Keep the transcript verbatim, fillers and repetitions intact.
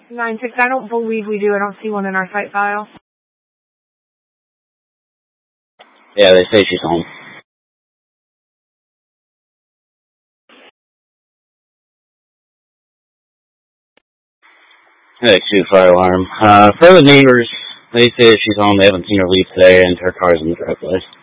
nine six, I don't believe we do. I don't see one in our site file. Yeah, they say she's home. Hey, two fire alarm. Uh, for the neighbors, they say she's home. They haven't seen her leave today, and her car's in the driveway.